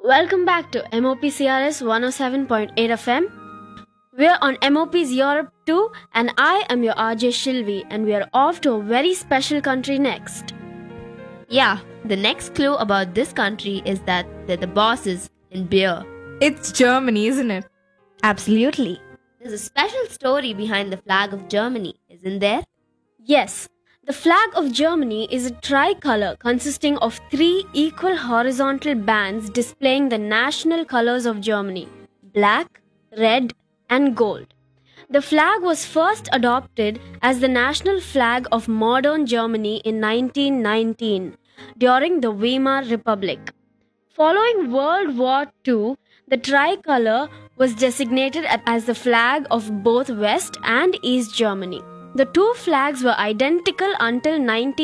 Welcome back to MOPCRS 107.8 FM. We're on MOP's Europe 2 and I am your RJ Shilvi and we are off to a very special country next. Yeah, the next clue about this country is that they're the bosses in beer. It's Germany, isn't it? Absolutely. There's a special story behind the flag of Germany, isn't there? Yes, the flag of Germany is a tricolor consisting of three equal horizontal bands displaying the national colors of Germany: black, red, and gold. The flag was first adopted as the national flag of modern Germany in 1919 during the Weimar Republic. Following World War II, the tricolor was designated as the flag of both West and East Germany. The two flags were identical until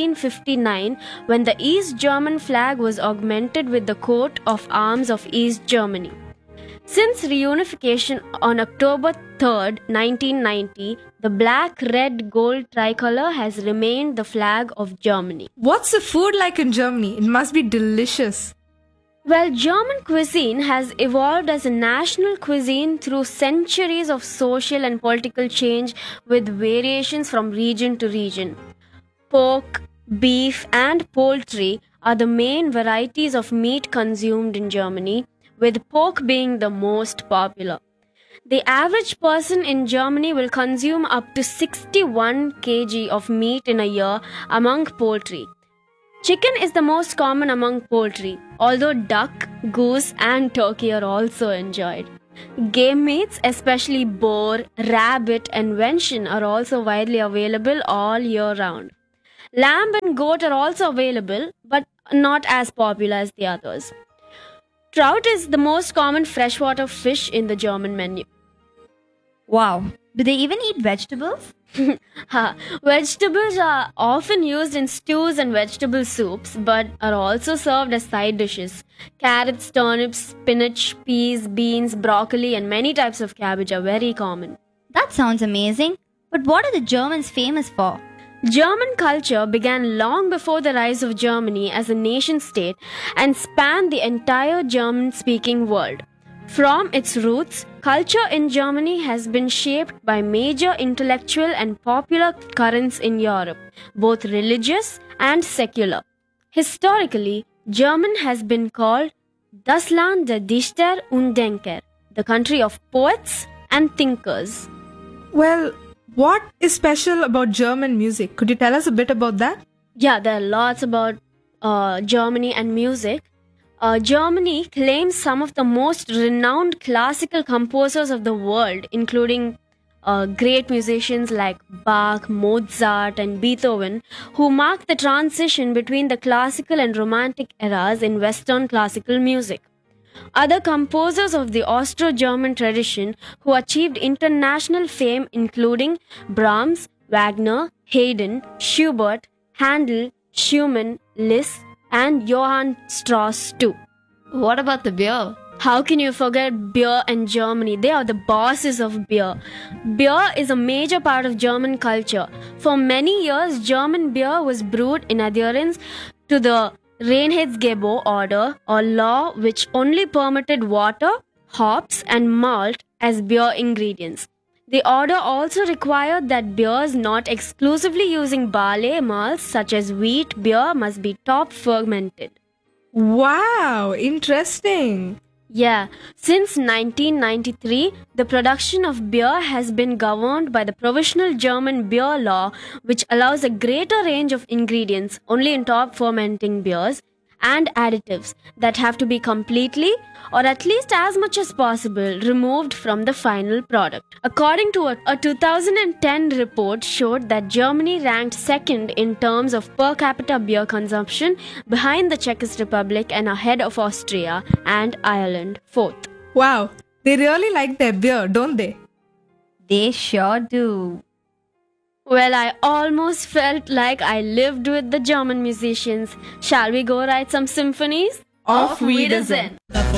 1959 when the East German flag was augmented with the coat of arms of East Germany. Since reunification on October 3, 1990, the black, red, gold tricolor has remained the flag of Germany. What's the food like in Germany? It must be delicious. Well, German cuisine has evolved as a national cuisine through centuries of social and political change with variations from region to region. Pork, beef, and poultry are the main varieties of meat consumed in Germany, with pork being the most popular. The average person in Germany will consume up to 61 kg of meat in a year among poultry. Chicken is the most common among poultry, although duck, goose, and turkey are also enjoyed. Game meats, especially boar, rabbit, and venison, are also widely available all year round. Lamb and goat are also available, but not as popular as the others. Trout is the most common freshwater fish in the German menu. Wow. Do they even eat vegetables? Vegetables are often used in stews and vegetable soups, but are also served as side dishes. Carrots, turnips, spinach, peas, beans, broccoli, and many types of cabbage are very common. That sounds amazing. But what are the Germans famous for? German culture began long before the rise of Germany as a nation state and spanned the entire German-speaking world. From its roots, culture in Germany has been shaped by major intellectual and popular currents in Europe, both religious and secular. Historically, German has been called Das Land der Dichter und Denker, the country of poets and thinkers. Well, what is special about German music? Could you tell us a bit about that? Yeah, there are lots about Germany and music. Germany claims some of the most renowned classical composers of the world, including great musicians like Bach, Mozart, and Beethoven, who marked the transition between the classical and romantic eras in Western classical music. Other composers of the Austro-German tradition who achieved international fame including Brahms, Wagner, Haydn, Schubert, Handel, Schumann, Liszt, and Johann Strauss too. What about the beer? How can you forget beer and Germany? They are the bosses of beer. Beer is a major part of German culture. For many years, German beer was brewed in adherence to the Reinheitsgebot order or law which only permitted water, hops, and malt as beer ingredients. The order also required that beers not exclusively using barley malts such as wheat beer must be top fermented. Wow, interesting. Yeah, since 1993, the production of beer has been governed by the Provisional German Beer Law, which allows a greater range of ingredients only in top fermenting beers and additives that have to be completely, or at least as much as possible, removed from the final product. According to a 2010 report showed that Germany ranked second in terms of per capita beer consumption behind the Czech Republic and ahead of Austria and Ireland fourth. Wow, they really like their beer, don't they? They sure do. Well, I almost felt like I lived with the German musicians. Shall we go write some symphonies? Auf Wiedersehen.